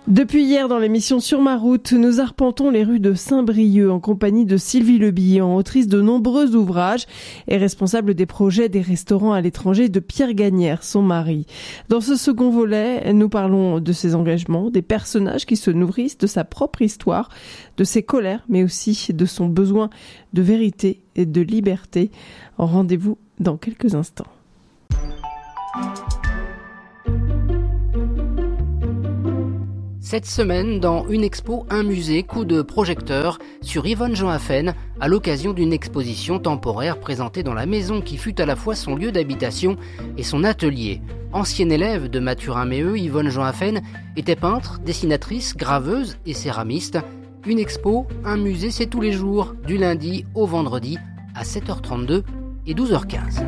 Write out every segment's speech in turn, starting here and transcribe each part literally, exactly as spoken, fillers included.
Depuis hier, dans l'émission Sur ma route, nous arpentons les rues de Saint-Brieuc en compagnie de Sylvie Lebihan, autrice de nombreux ouvrages et responsable des projets des restaurants à l'étranger de Pierre Gagnère, son mari. Dans ce second volet, nous parlons de ses engagements, des personnages qui se nourrissent de sa propre histoire, de ses colères, mais aussi de son besoin de vérité et de liberté. Rendez-vous dans quelques instants. Cette semaine, dans une expo, un musée, coup de projecteur sur Yvonne Jean Affen à l'occasion d'une exposition temporaire présentée dans la maison qui fut à la fois son lieu d'habitation et son atelier. Ancienne élève de Mathurin-Méheut, Yvonne Jean Affen était peintre, dessinatrice, graveuse et céramiste. Une expo, un musée, c'est tous les jours, du lundi au vendredi à sept heures trente-deux et douze heures quinze.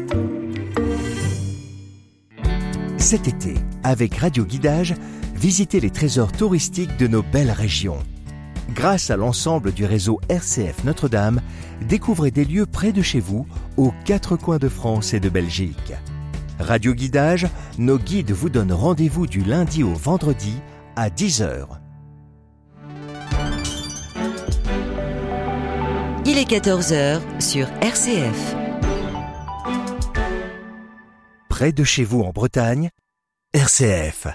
Cet été, avec Radio Guidage, visitez les trésors touristiques de nos belles régions. Grâce à l'ensemble du réseau R C F Notre-Dame, découvrez des lieux près de chez vous, aux quatre coins de France et de Belgique. Radio Guidage, nos guides vous donnent rendez-vous du lundi au vendredi à dix heures. Il est quatorze heures sur R C F. Près de chez vous en Bretagne, R C F.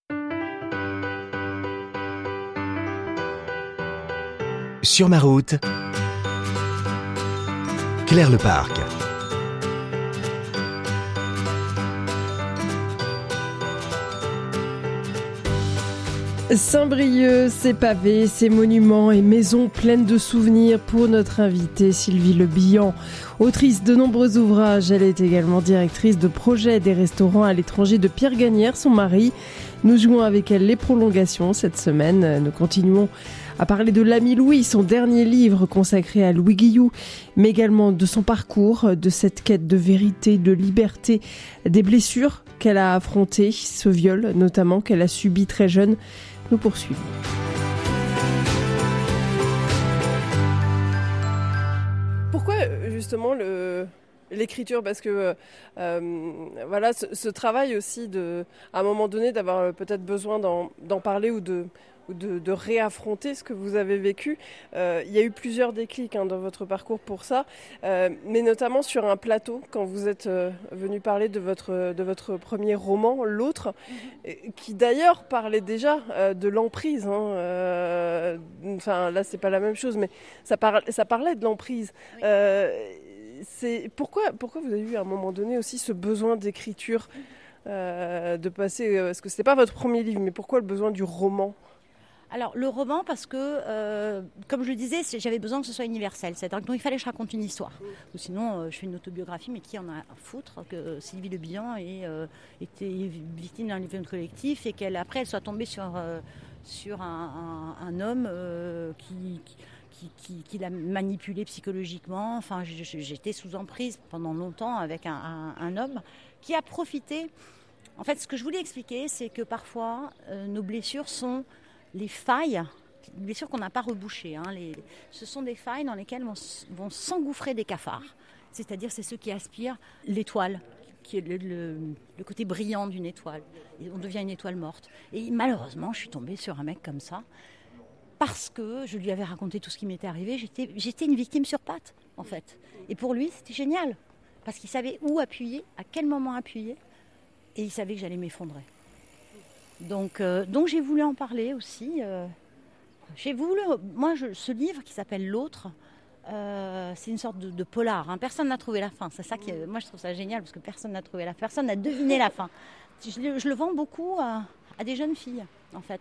Sur ma route, Claire Leparc. Saint-Brieuc, ses pavés, ses monuments et maisons pleines de souvenirs pour notre invitée Sylvie Lebihan. Autrice de nombreux ouvrages, elle est également directrice de projet des restaurants à l'étranger de Pierre Gagnère, son mari. Nous jouons avec elle les prolongations cette semaine. Nous continuons à parler de l'ami Louis, son dernier livre consacré à Louis Guillou, mais également de son parcours, de cette quête de vérité, de liberté, des blessures qu'elle a affrontées, ce viol notamment qu'elle a subi très jeune. Nous poursuivons. Pourquoi justement le, l'écriture ? Parce que euh, voilà, ce, ce travail aussi, de, à un moment donné, d'avoir peut-être besoin d'en, d'en parler ou de... ou de, de réaffronter ce que vous avez vécu. Euh, il y a eu plusieurs déclics hein, dans votre parcours pour ça, euh, mais notamment sur un plateau, quand vous êtes euh, venu parler de votre, de votre premier roman, L'autre, mm-hmm. qui d'ailleurs parlait déjà euh, de l'emprise. Hein, euh, enfin, là, c'est pas la même chose, mais ça, par, ça parlait de l'emprise. Oui. Euh, c'est, pourquoi, pourquoi vous avez eu à un moment donné aussi ce besoin d'écriture, euh, de passer... Parce que c'était pas votre premier livre, mais pourquoi le besoin du roman ? Alors, le roman, parce que, euh, comme je le disais, j'avais besoin que ce soit universel. C'est-à-dire qu'il fallait que je raconte une histoire. Ou sinon, euh, je fais une autobiographie, mais qui en a à foutre que Sylvie Lebihan ait euh, été victime d'un viol collectif et qu'elle, après, elle soit tombée sur, euh, sur un, un, un homme euh, qui, qui, qui, qui l'a manipulée psychologiquement. Enfin, j'étais sous emprise pendant longtemps avec un, un, un homme qui a profité. En fait, ce que je voulais expliquer, c'est que parfois, euh, nos blessures sont... les failles, les blessures qu'on n'a pas rebouchées, hein, les, ce sont des failles dans lesquelles vont, vont s'engouffrer des cafards. C'est-à-dire, c'est ceux qui aspirent l'étoile, qui est le, le, le côté brillant d'une étoile. Et on devient une étoile morte. Et malheureusement, je suis tombée sur un mec comme ça, parce que je lui avais raconté tout ce qui m'était arrivé. J'étais, j'étais une victime sur pattes, en fait. Et pour lui, c'était génial, parce qu'il savait où appuyer, à quel moment appuyer, et il savait que j'allais m'effondrer. Donc, euh, donc j'ai voulu en parler aussi. Euh, j'ai voulu, moi, je, ce livre qui s'appelle L'autre, euh, c'est une sorte de, de polar. Hein. Personne n'a trouvé la fin. C'est ça qui, moi, je trouve ça génial parce que personne n'a trouvé la fin. Personne n'a deviné la fin. Je, je le vends beaucoup à, à des jeunes filles, en fait.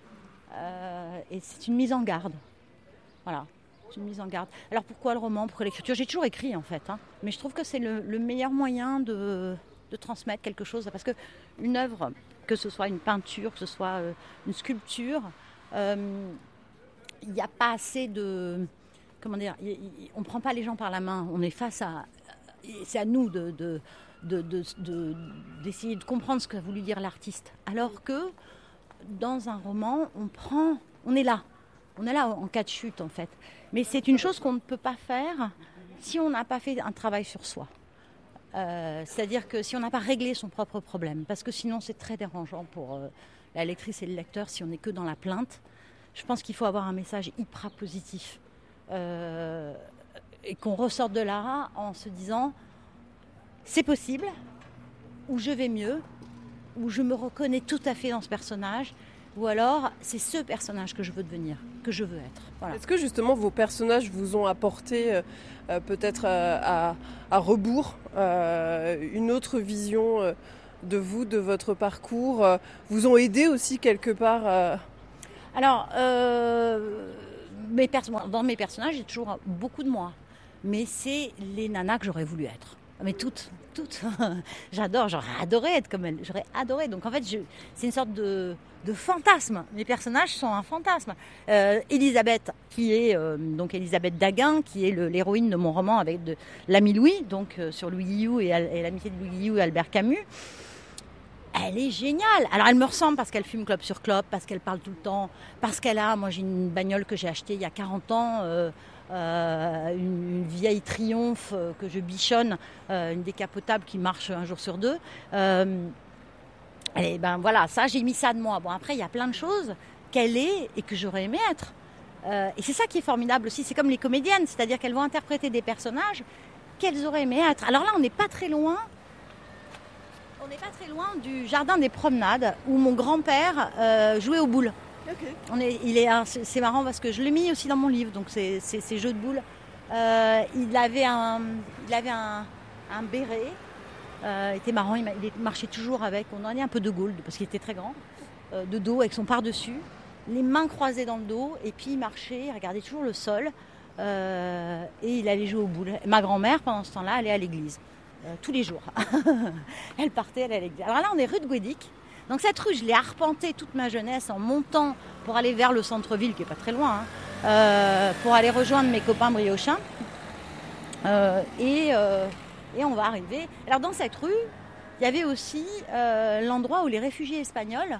Euh, et c'est une mise en garde. Voilà, c'est une mise en garde. Alors pourquoi le roman ? Pourquoi l'écriture ? J'ai toujours écrit, en fait. Hein. Mais je trouve que c'est le, le meilleur moyen de, de transmettre quelque chose. Parce qu'une œuvre, que ce soit une peinture, que ce soit euh, une sculpture, il euh, n'y a pas assez de... Comment dire y, y, on ne prend pas les gens par la main. On est face à... C'est à nous de, de, de, de, de, d'essayer de comprendre ce qu'a voulu dire l'artiste. Alors que dans un roman, on prend... On est là. On est là en cas de chute, en fait. Mais c'est une chose qu'on ne peut pas faire si on n'a pas fait un travail sur soi. Euh, c'est-à-dire que si on n'a pas réglé son propre problème, parce que sinon c'est très dérangeant pour euh, la lectrice et le lecteur si on n'est que dans la plainte. Je pense qu'il faut avoir un message hyper positif euh, et qu'on ressorte de là en se disant c'est possible, ou je vais mieux, ou je me reconnais tout à fait dans ce personnage, ou alors c'est ce personnage que je veux devenir, que je veux être. Voilà. Est-ce que justement vos personnages vous ont apporté euh, peut-être euh, à, à rebours euh, une autre vision euh, de vous, de votre parcours, euh, vous ont aidé aussi quelque part euh... Alors, euh, mes pers- dans mes personnages, j'ai toujours beaucoup de moi, mais c'est les nanas que j'aurais voulu être. Mais toutes, toutes. J'adore, j'aurais adoré être comme elles, j'aurais adoré. Donc en fait, je, c'est une sorte de, de fantasme. Mes personnages sont un fantasme. Euh, Elisabeth, qui est euh, donc Elisabeth Daguin, qui est le, l'héroïne de mon roman avec de, l'ami Louis, donc euh, sur Louis Guillou et, et l'amitié de Louis Guillou et Albert Camus. Elle est géniale. Alors elle me ressemble parce qu'elle fume clope sur clope, parce qu'elle parle tout le temps, parce qu'elle a, moi j'ai une bagnole que j'ai achetée il y a quarante ans. Euh, Euh, une, une vieille Triumph euh, que je bichonne, euh, une décapotable qui marche un jour sur deux. Euh, et ben voilà, ça j'ai mis ça de moi. Bon après il y a plein de choses qu'elle est et que j'aurais aimé être. Euh, et c'est ça qui est formidable aussi. C'est comme les comédiennes, c'est-à-dire qu'elles vont interpréter des personnages qu'elles auraient aimé être. Alors là on n'est pas très loin. On n'est pas très loin du jardin des promenades où mon grand-père euh, jouait aux boules. Okay. On est, il est, c'est marrant parce que je l'ai mis aussi dans mon livre, donc c'est, c'est, c'est jeux de boules. Euh, il avait un, il avait un, un béret, euh, il était marrant, il, il marchait toujours avec, on en est un peu de Gaulle parce qu'il était très grand, euh, de dos avec son par-dessus, les mains croisées dans le dos, et puis il marchait, il regardait toujours le sol, euh, et il allait jouer aux boules. Et ma grand-mère, pendant ce temps-là, allait à l'église, euh, tous les jours. Elle partait, elle allait à l'église. Alors là, on est rue de Guédic. Donc cette rue, je l'ai arpentée toute ma jeunesse en montant pour aller vers le centre-ville, qui n'est pas très loin, hein, euh, pour aller rejoindre mes copains briochins. Euh, et, euh, et on va arriver. Alors dans cette rue, il y avait aussi euh, l'endroit où les réfugiés espagnols,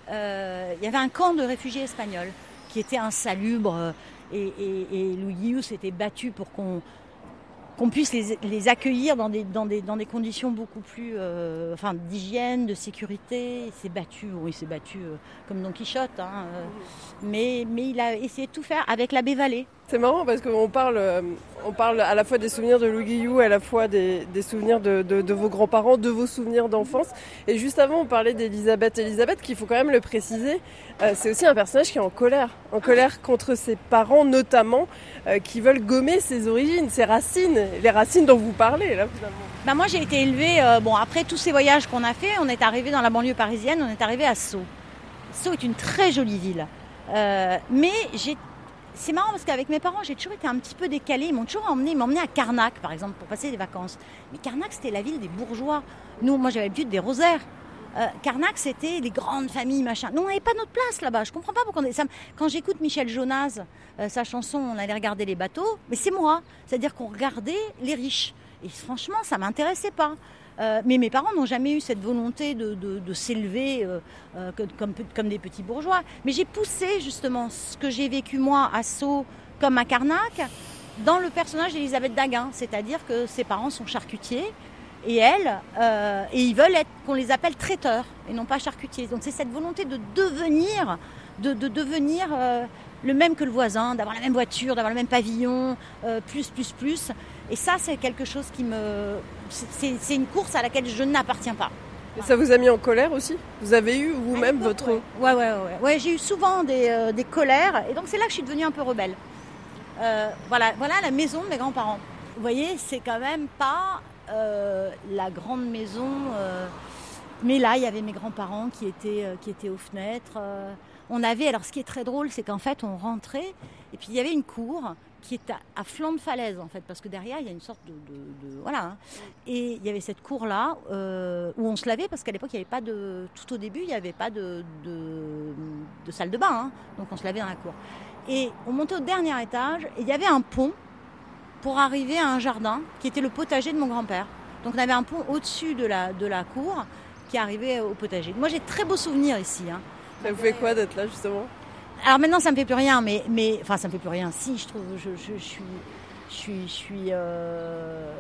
euh, il y avait un camp de réfugiés espagnols qui était insalubre. Et, et, et Louis Guillou s'était battu pour qu'on... qu'on puisse les, les accueillir dans des, dans, des, dans des conditions beaucoup plus euh, enfin, d'hygiène, de sécurité. Il s'est battu, bon, il s'est battu euh, comme Don Quichotte, hein, euh, mais, mais il a essayé de tout faire avec l'abbé Vallée. C'est marrant parce qu'on parle, on parle à la fois des souvenirs de Louis Guillou, à la fois des, des souvenirs de, de, de vos grands-parents, de vos souvenirs d'enfance. Et juste avant, on parlait d'Elisabeth. Elisabeth, qu'il faut quand même le préciser, euh, c'est aussi un personnage qui est en colère. En colère contre ses parents, notamment, euh, qui veulent gommer ses origines, ses racines, les racines dont vous parlez, là, finalement. Ben moi, j'ai été élevée, euh, bon, après tous ces voyages qu'on a fait, on est arrivé dans la banlieue parisienne, on est arrivé à Sceaux. Sceaux est une très jolie ville. Euh, mais j'ai C'est marrant parce qu'avec mes parents, j'ai toujours été un petit peu décalée. Ils m'ont toujours emmené, ils m'ont emmené à Carnac, par exemple, pour passer des vacances. Mais Carnac, c'était la ville des bourgeois. Nous, moi, j'avais l'habitude des rosaires. Euh, Carnac, c'était les grandes familles, machin. Nous, on n'avait pas notre place là-bas. Je comprends pas pourquoi on est... ça... Quand j'écoute Michel Jonas, euh, sa chanson, on allait regarder les bateaux. Mais c'est moi. C'est-à-dire qu'on regardait les riches. Et franchement, ça m'intéressait pas. Euh, mais mes parents n'ont jamais eu cette volonté de, de, de s'élever euh, euh, comme, comme des petits bourgeois. Mais j'ai poussé justement ce que j'ai vécu moi à Sceaux comme à Carnac dans le personnage d'Elisabeth Daguin. C'est-à-dire que ses parents sont charcutiers et elle, euh, et ils veulent être, qu'on les appelle traiteurs et non pas charcutiers. Donc c'est cette volonté de devenir, de, de devenir euh, le même que le voisin, d'avoir la même voiture, d'avoir le même pavillon, euh, plus, plus, plus. Et ça, c'est quelque chose qui me... C'est, c'est une course à laquelle je n'appartiens pas. Et ça vous a mis en colère aussi ? Vous avez eu vous-même votre... Ouais, ouais, ouais. ouais. ouais j'ai eu souvent des, euh, des colères. Et donc, c'est là que je suis devenue un peu rebelle. Euh, voilà, voilà la maison de mes grands-parents. Vous voyez, c'est quand même pas euh, la grande maison. Euh... Mais là, il y avait mes grands-parents qui étaient, euh, qui étaient aux fenêtres. Euh... On avait... Alors, ce qui est très drôle, c'est qu'en fait, on rentrait et puis il y avait une cour qui est à, à flanc de falaise, en fait, parce que derrière, il y a une sorte de... de, de voilà. Hein. Et il y avait cette cour-là euh, où on se lavait, parce qu'à l'époque, il n'y avait pas de... Tout au début, il n'y avait pas de, de, de salle de bain, hein, donc on se lavait dans la cour. Et on montait au dernier étage, et il y avait un pont pour arriver à un jardin, qui était le potager de mon grand-père. Donc on avait un pont au-dessus de la, de la cour, qui arrivait au potager. Moi, j'ai de très beaux souvenirs ici. Hein. Ça vous fait quoi d'être là, justement ? Alors maintenant, ça me fait plus rien, mais, mais enfin, ça me fait plus rien. Si, je trouve, je, je, je suis, je suis, je suis, euh,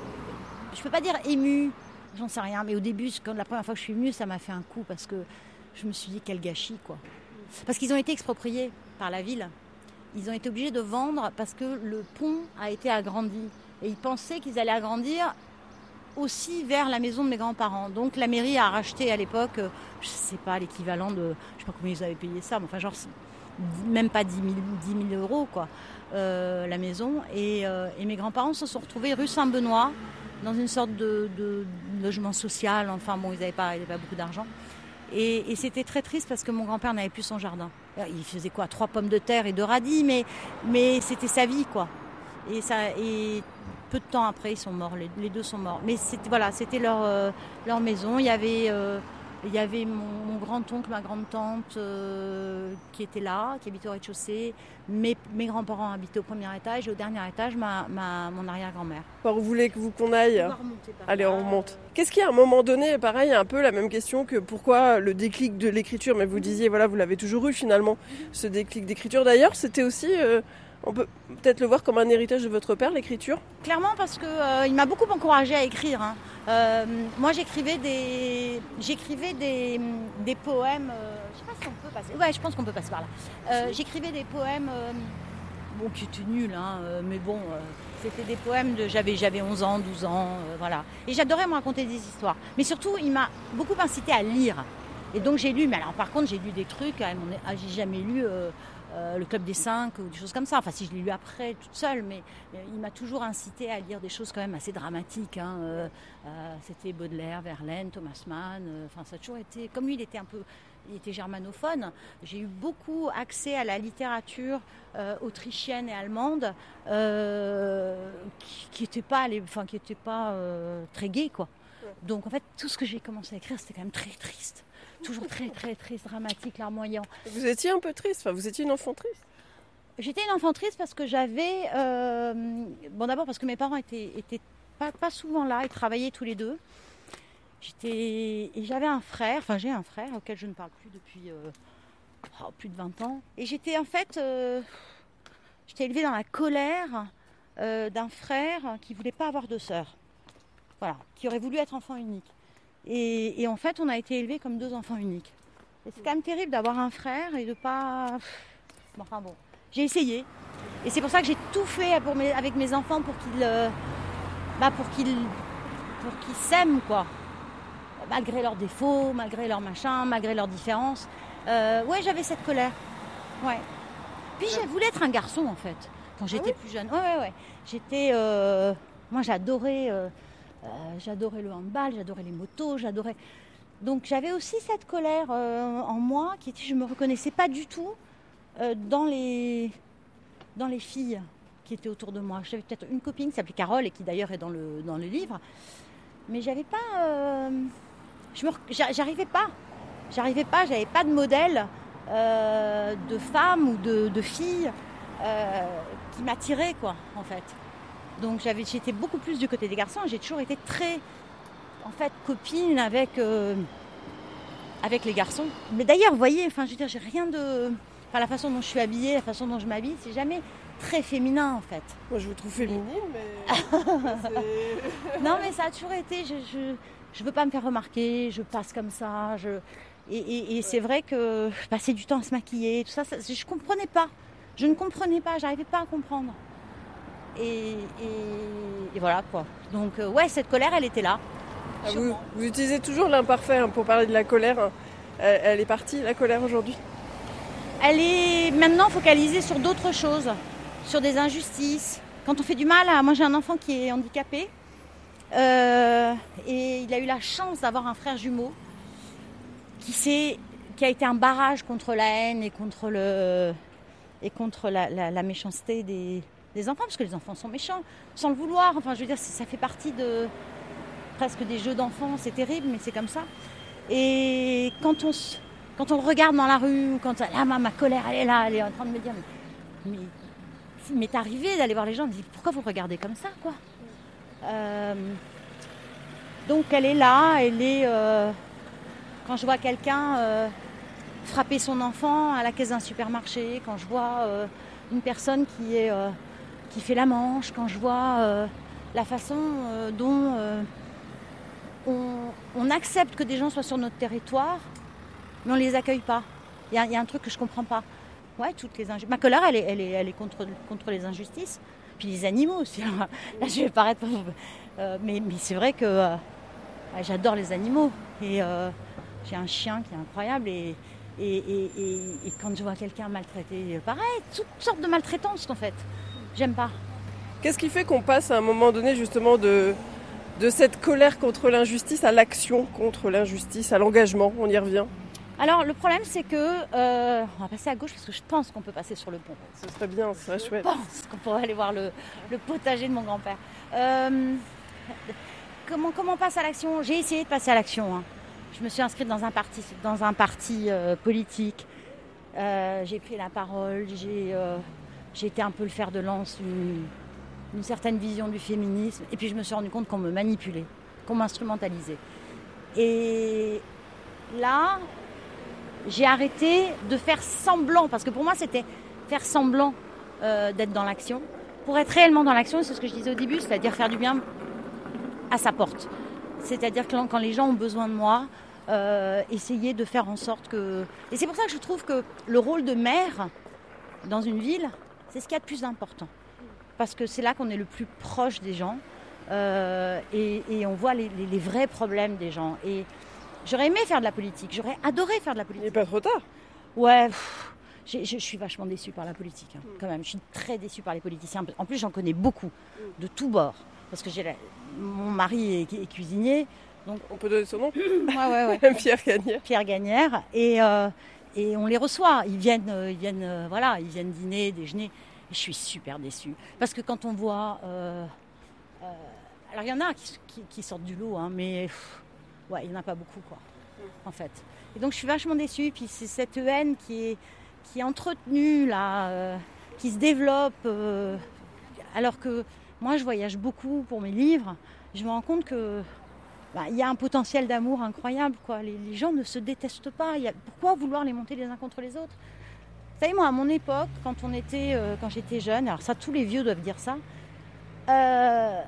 je peux pas dire émue, j'en sais rien. Mais au début, quand la première fois que je suis venue, ça m'a fait un coup parce que je me suis dit quel gâchis, quoi. Parce qu'ils ont été expropriés par la ville. Ils ont été obligés de vendre parce que le pont a été agrandi. Et ils pensaient qu'ils allaient agrandir aussi vers la maison de mes grands-parents. Donc la mairie a racheté à l'époque, je ne sais pas, l'équivalent de, je ne sais pas combien ils avaient payé ça, mais enfin genre même pas dix mille euros, quoi, euh, la maison. Et, euh, et mes grands-parents se sont retrouvés rue Saint-Benoît, dans une sorte de, de logement social. Enfin bon, ils n'avaient pas, ils n'avaient pas beaucoup d'argent. Et, et c'était très triste parce que mon grand-père n'avait plus son jardin. Il faisait quoi, trois pommes de terre et deux radis, mais, mais c'était sa vie, quoi. Et, ça, et peu de temps après, ils sont morts, les, les deux sont morts. Mais c'était, voilà, c'était leur, euh, leur maison. Il y avait, euh, il y avait mon, mon grand-oncle, ma grande-tante euh, qui étaient là, qui habitaient au rez-de-chaussée. Mes, mes grands-parents habitaient au premier étage et au dernier étage, ma, ma, mon arrière-grand-mère. Par où vous voulez que vous qu'on aille? On va remonter par Allez, là. on remonte. Qu'est-ce qui, à un moment donné, pareil, un peu la même question que pourquoi le déclic de l'écriture? Mais vous disiez, voilà, vous l'avez toujours eu finalement, ce déclic d'écriture. D'ailleurs, c'était aussi... Euh, on peut peut-être le voir comme un héritage de votre père, l'écriture? Clairement, parce qu'il euh, m'a beaucoup encouragée à écrire. Hein. Euh, moi, j'écrivais des, j'écrivais des, des poèmes. Euh, je ne sais pas si on peut passer. Ouais, je pense qu'on peut passer par là. Euh, j'écrivais des poèmes, euh, bon, qui étaient nuls, hein, euh, mais bon, euh, c'était des poèmes de. J'avais, j'avais onze ans, douze ans, euh, voilà. Et j'adorais me raconter des histoires. Mais surtout, il m'a beaucoup incité à lire. Et donc, j'ai lu. Mais alors, par contre, j'ai lu des trucs. Hein, j'ai jamais lu. Euh, Euh, le Club des Cinq ou des choses comme ça. Enfin, si je l'ai lu après, toute seule, mais euh, il m'a toujours incité à lire des choses quand même assez dramatiques. Hein. Euh, euh, c'était Baudelaire, Verlaine, Thomas Mann. Euh, enfin, ça a toujours été... Comme lui, il était un peu... Il était germanophone. J'ai eu beaucoup accès à la littérature euh, autrichienne et allemande euh, qui n'était pas, les, enfin, qui était pas euh, très gai, quoi. Donc, en fait, tout ce que j'ai commencé à écrire, c'était quand même très triste. Toujours très, très, très dramatique, larmoyant. Vous étiez un peu triste, enfin, vous étiez une enfant triste? J'étais une enfant triste parce que j'avais... Euh, bon, d'abord parce que mes parents étaient, étaient pas, pas souvent là, ils travaillaient tous les deux. J'étais, et j'avais un frère, enfin j'ai un frère auquel je ne parle plus depuis euh, oh, plus de vingt ans. Et j'étais en fait... Euh, j'étais élevée dans la colère euh, d'un frère qui ne voulait pas avoir de sœur. Voilà, qui aurait voulu être enfant unique. Et, et en fait, on a été élevés comme deux enfants uniques. Et c'est quand même terrible d'avoir un frère et de pas... Enfin bon, j'ai essayé. Et c'est pour ça que j'ai tout fait pour mes, avec mes enfants pour qu'ils, euh, bah pour qu'ils, pour qu'ils s'aiment, quoi. Malgré leurs défauts, malgré leurs machins, malgré leurs différences. Euh, ouais, j'avais cette colère. Ouais. Puis je voulais être un garçon, en fait, quand j'étais ah oui plus jeune. Ouais, ouais, ouais. J'étais... Euh, moi, j'adorais... Euh, Euh, j'adorais le handball, j'adorais les motos, j'adorais... Donc j'avais aussi cette colère euh, en moi qui était, je ne me reconnaissais pas du tout euh, dans, les, dans les filles qui étaient autour de moi. J'avais peut-être une copine qui s'appelait Carole et qui d'ailleurs est dans le, dans le livre. Mais j'avais pas... Euh, je me, j'arrivais pas. J'arrivais pas, j'avais pas de modèle euh, de femme ou de, de fille euh, qui m'attirait, quoi, en fait. Donc j'avais, j'étais beaucoup plus du côté des garçons. J'ai toujours été très, en fait, copine avec, euh, avec les garçons. Mais d'ailleurs, vous voyez, enfin, je veux dire, j'ai rien de... Enfin, la façon dont je suis habillée, la façon dont je m'habille, c'est jamais très féminin, en fait. Moi, je vous trouve féminine, mais... Non, mais ça a toujours été... Je, je, je veux pas me faire remarquer, je passe comme ça. Je... Et, et, et ouais. C'est vrai que je passais du temps à se maquiller, tout ça, ça je comprenais pas. Je ne comprenais pas, j'arrivais pas à comprendre. Et, et, et voilà, quoi. Donc, euh, ouais, cette colère, elle était là. Ah, vous, vous utilisez toujours l'imparfait hein, pour parler de la colère. Hein. Elle, elle est partie, la colère, aujourd'hui? Elle est maintenant focalisée sur d'autres choses, sur des injustices. Quand on fait du mal, à... moi j'ai un enfant qui est handicapé euh, et il a eu la chance d'avoir un frère jumeau qui, s'est... qui a été un barrage contre la haine et contre, le... et contre la, la, la méchanceté des... des enfants, parce que les enfants sont méchants, sans le vouloir. Enfin, je veux dire, ça fait partie de presque des jeux d'enfants, c'est terrible, mais c'est comme ça. Et quand on, quand on le regarde dans la rue, ou quand là, ma, ma colère, elle est là, elle est en train de me dire, mais, mais, mais m'est arrivé d'aller voir les gens, de dire, pourquoi vous regardez comme ça, quoi. Euh, donc, elle est là, elle est... Euh, quand je vois quelqu'un euh, frapper son enfant à la caisse d'un supermarché, quand je vois euh, une personne qui est... Euh, qui fait la manche, quand je vois euh, la façon euh, dont euh, on, on accepte que des gens soient sur notre territoire, mais on ne les accueille pas. Il y, y a un truc que je ne comprends pas. Ouais, toutes les inju- Ma colère, elle est, elle est, elle est contre, contre les injustices. Puis les animaux aussi. Là, je vais paraître... Euh, mais, mais c'est vrai que euh, j'adore les animaux. Et euh, j'ai un chien qui est incroyable. Et, et, et, et, et quand je vois quelqu'un maltraité, pareil, toutes sortes de maltraitances en fait. J'aime pas. Qu'est-ce qui fait qu'on passe à un moment donné justement de, de cette colère contre l'injustice à l'action contre l'injustice, à l'engagement? On y revient. Alors le problème c'est que, euh, on va passer à gauche parce que je pense qu'on peut passer sur le pont. Ce serait bien, ce serait chouette. Je pense qu'on pourrait aller voir le, le potager de mon grand-père. Euh, comment, comment on passe à l'action? J'ai essayé de passer à l'action. Hein. Je me suis inscrite dans un parti, dans un parti euh, politique. Euh, j'ai pris la parole, j'ai, euh, j'ai été un peu le fer de lance, une, une certaine vision du féminisme. Et puis je me suis rendu compte qu'on me manipulait, qu'on m'instrumentalisait. Et là, j'ai arrêté de faire semblant, parce que pour moi c'était faire semblant euh, d'être dans l'action. Pour être réellement dans l'action, c'est ce que je disais au début, c'est-à-dire faire du bien à sa porte. C'est-à-dire que quand les gens ont besoin de moi, euh, essayer de faire en sorte que... Et c'est pour ça que je trouve que le rôle de maire dans une ville, c'est ce qu'il y a de plus important. Parce que c'est là qu'on est le plus proche des gens euh, et, et on voit les, les, les vrais problèmes des gens. Et j'aurais aimé faire de la politique, j'aurais adoré faire de la politique. Il n'est pas trop tard. Ouais, pff, je, je suis vachement déçue par la politique, hein, quand même. Je suis très déçue par les politiciens. En plus, j'en connais beaucoup, de tous bords. Parce que j'ai la... mon mari est, est cuisinier. Donc... On peut donner son nom? Ouais, ouais, ouais. Pierre Gagnère. Pierre Gagnère. Et, euh, et on les reçoit. Ils viennent, euh, ils, viennent, euh, voilà, ils viennent dîner, déjeuner. Et je suis super déçue. Parce que quand on voit... Euh, euh, alors, il y en a qui, qui, qui sortent du lot, hein, mais pff, ouais, il n'y en a pas beaucoup, quoi, en fait. Et donc, je suis vachement déçue. Puis c'est cette haine qui est, qui est entretenue, là, euh, qui se développe. Euh, alors que moi, je voyage beaucoup pour mes livres. Je me rends compte que bah, y a un potentiel d'amour incroyable, quoi. Les, les gens ne se détestent pas. Y a, pourquoi vouloir les monter les uns contre les autres? Vous savez, moi, à mon époque, quand, on était, euh, quand j'étais jeune, alors ça, tous les vieux doivent dire ça, euh,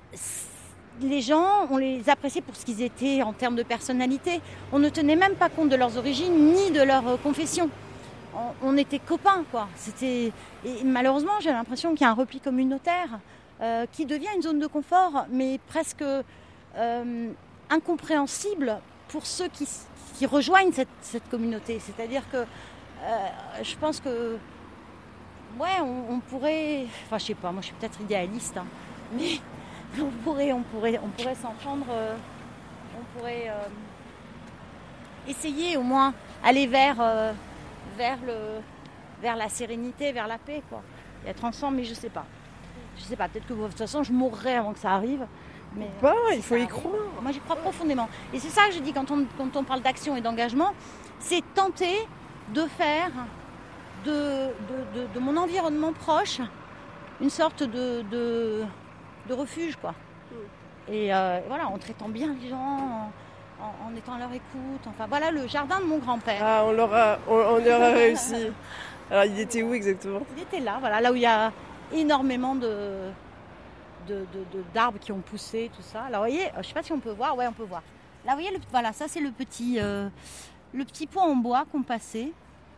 les gens, on les appréciait pour ce qu'ils étaient en termes de personnalité. On ne tenait même pas compte de leurs origines ni de leur euh, confession. On, on était copains, quoi. C'était... Et malheureusement, j'ai l'impression qu'il y a un repli communautaire euh, qui devient une zone de confort, mais presque euh, incompréhensible pour ceux qui, qui rejoignent cette, cette communauté. C'est-à-dire que euh, je pense que, ouais, on, on pourrait... Enfin, je sais pas, moi je suis peut-être idéaliste, hein, mais... On pourrait, on pourrait, on pourrait s'entendre, euh, on pourrait euh, essayer au moins aller vers, euh, vers, le, vers la sérénité, vers la paix, quoi. Et être ensemble, mais je sais pas. Je sais pas, peut-être que de toute façon je mourrai avant que ça arrive. Mais bah, euh, il faut y arrive, croire. Moi j'y crois profondément. Et c'est ça que je dis quand on, quand on parle d'action et d'engagement, c'est tenter de faire de, de, de, de mon environnement proche une sorte de... de de refuge, quoi. Et euh, voilà, en traitant bien les gens, en, en, en étant à leur écoute. Enfin, voilà le jardin de mon grand-père. Ah, on l'aura, on, on y aura réussi. Alors, il était où exactement? Il était là, voilà, là où il y a énormément de, de, de, de d'arbres qui ont poussé, tout ça. Alors, vous voyez, je ne sais pas si on peut voir. Ouais, on peut voir. Là, vous voyez, le, voilà, ça c'est le petit, euh, le petit pont en bois qu'on passait.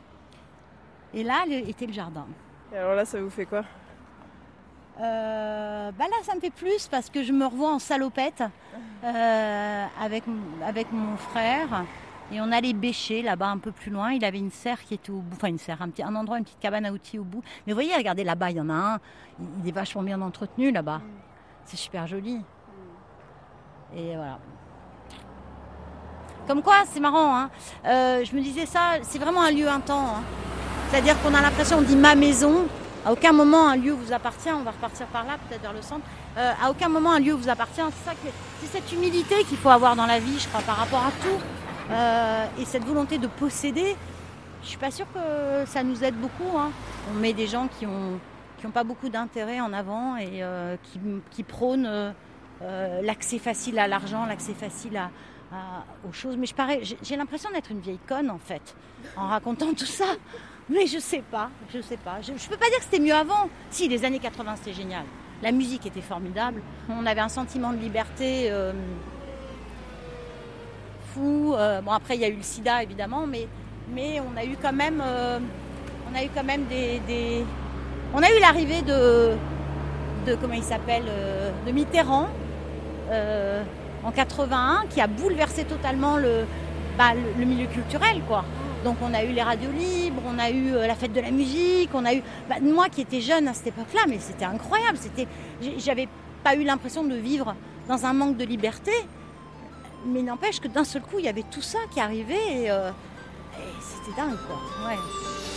Et là, était le jardin. Et alors là, ça vous fait quoi? Euh, bah là ça me fait plus parce que je me revois en salopette euh, avec, avec mon frère et on allait bêcher là-bas un peu plus loin. Il avait une serre qui était au bout, enfin une serre, un, petit, un endroit, une petite cabane à outils au bout. Mais vous voyez, regardez là-bas, il y en a un, il est vachement bien entretenu là-bas. Mm. C'est super joli. Mm. Et voilà. Comme quoi, c'est marrant, hein. euh, je me disais ça, c'est vraiment un lieu un temps. Hein. C'est-à-dire qu'on a l'impression, on dit ma maison. À aucun moment un lieu vous appartient, on va repartir par là, peut-être vers le centre. Euh, à aucun moment un lieu vous appartient. C'est, ça que, c'est cette humilité qu'il faut avoir dans la vie, je crois, par rapport à tout. Euh, et cette volonté de posséder, je ne suis pas sûre que ça nous aide beaucoup. Hein. On met des gens qui n'ont qui ont pas beaucoup d'intérêt en avant et euh, qui, qui prônent euh, l'accès facile à l'argent, l'accès facile à, à, aux choses. Mais je parais, j'ai, j'ai l'impression d'être une vieille conne, en fait, en racontant tout ça. Mais je sais pas, je sais pas. Je, je peux pas dire que c'était mieux avant. Si, les années quatre-vingts, c'était génial. La musique était formidable. On avait un sentiment de liberté euh, fou. Euh, bon, après, il y a eu le sida, évidemment, mais, mais on a eu quand même, euh, on a eu quand même des, des... On a eu l'arrivée de, de comment il s'appelle, euh, de Mitterrand euh, en quatre-vingt-un, qui a bouleversé totalement le, bah, le, le milieu culturel, quoi. Donc on a eu les radios libres, on a eu euh, la fête de la musique, on a eu... Bah, moi qui étais jeune à cette époque-là, mais c'était incroyable. C'était... J'avais pas eu l'impression de vivre dans un manque de liberté, mais n'empêche que d'un seul coup, il y avait tout ça qui arrivait et, euh, et c'était dingue, quoi. Ouais.